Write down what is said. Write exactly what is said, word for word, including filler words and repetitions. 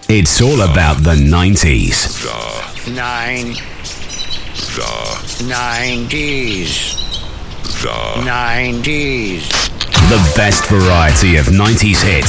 It's all about the nineties. The nine. The nineties. The nineties. The best variety of nineties hits